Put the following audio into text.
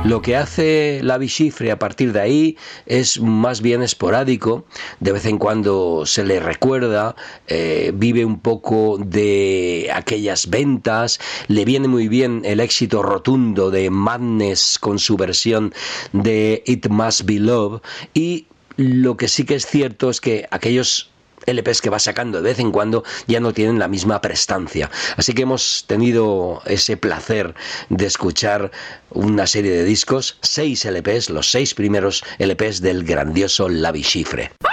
Lo que hace La Bichifre a partir de ahí es más bien esporádico, de vez en cuando se le recuerda, vive un poco de aquellas ventas, le viene muy bien el éxito rotundo de Madness con su versión de It Must Be Love, y lo que sí que es cierto es que aquellos LPs que va sacando de vez en cuando ya no tienen la misma prestancia. Así que hemos tenido ese placer de escuchar una serie de discos, 6 LPs, los 6 primeros LPs del grandioso La Bichifre.